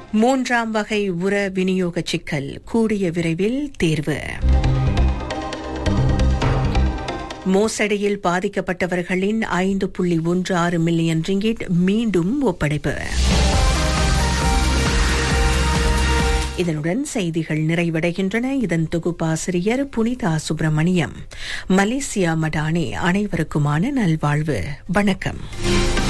மூன்றாம் வகை உர விநியோக சிக்கல் கூடிய விரைவில் தேர்வு. மோசடியில் பாதிக்கப்பட்டவர்களின் 5.16 மில்லியன் ரிங்கிட் மீண்டும் ஒப்படைப்பு. இதனுடன் செய்திகள் நிறைவடைகின்றன. இதன் தொகுப்பாசிரியர் புனிதா சுப்பிரமணியம். மலேசியா மடானே, அனைவருக்குமான நல்வாழ்வு. வணக்கம்.